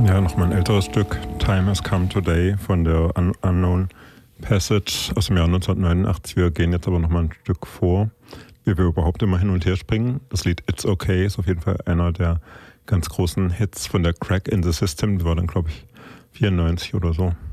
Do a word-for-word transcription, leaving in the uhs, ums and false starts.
Ja, nochmal ein älteres Stück, Time Has Come Today von der Un- Unknown Passage aus dem Jahr neunzehnhundertneunundachtzig. Wir gehen jetzt aber nochmal ein Stück vor, wie wir überhaupt immer hin und her springen. Das Lied It's Okay ist auf jeden Fall einer der ganz großen Hits von der Crack in the System. Die war dann, glaube ich, vierundneunzig oder so.